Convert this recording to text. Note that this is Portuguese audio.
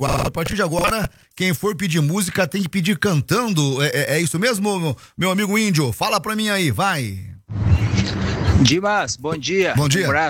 quadro. A partir de agora, quem for pedir música tem que pedir cantando. É isso mesmo, meu amigo Índio? Fala pra mim aí, vai. Dimas, bom dia. Bom dia.